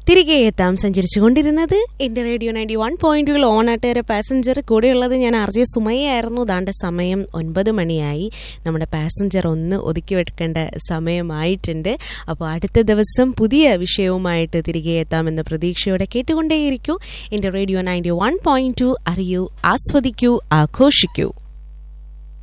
തിരികെ എത്താം സഞ്ചരിച്ചു കൊണ്ടിരുന്നത് എൻ്റെ റേഡിയോ 91.2 ഓണാട്ടേറെ പാസഞ്ചർ. കൂടെയുള്ളത് ഞാൻ RJ സുമയ്യായിരുന്നു. ദാണ്ട സമയം 9 മണിയായി. നമ്മുടെ പാസഞ്ചർ ഒന്ന് ഒതുക്കി വെക്കേണ്ട സമയമായിട്ടുണ്ട്. അപ്പോൾ അടുത്ത ദിവസം പുതിയ വിഷയവുമായിട്ട് തിരികെ എത്താമെന്ന പ്രതീക്ഷയോടെ കേട്ടുകൊണ്ടേയിരിക്കൂ എൻ്റെ റേഡിയോ 91.2. അറിയൂ, ആസ്വദിക്കൂ, ആഘോഷിക്കൂ.